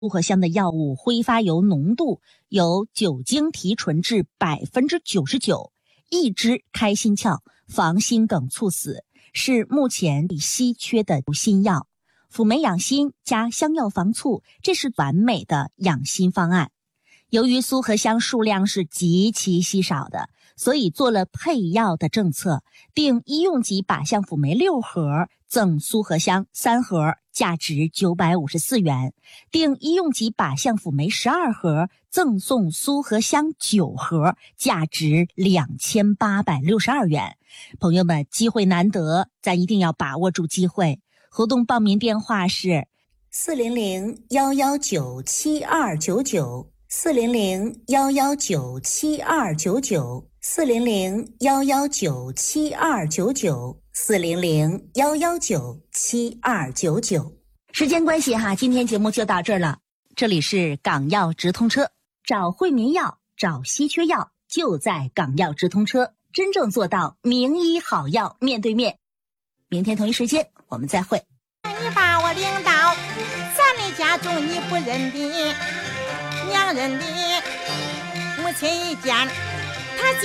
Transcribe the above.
苏合香的药物挥发油浓度由酒精提纯至 99%， 抑制开心窍，防心梗猝死，是目前稀缺的新药。辅酶养心加香药防猝，这是完美的养心方案。由于苏合香数量是极其稀少的，所以做了配药的政策，定医用级靶向辅酶6盒，赠苏合香3盒，价值954元；定医用级靶向辅酶12盒，赠送苏合香9盒，价值2862元。朋友们，机会难得，咱一定要把握住机会。活动报名电话是400-119-7299，400-119-7299，400-119-7299。时间关系哈，今天节目就到这儿了。这里是港药直通车，找惠民药，找稀缺药，就在港药直通车，真正做到名医好药面对面。明天同一时间我们再会。 你把我领到咱的家中，你不认的娘认的母亲一见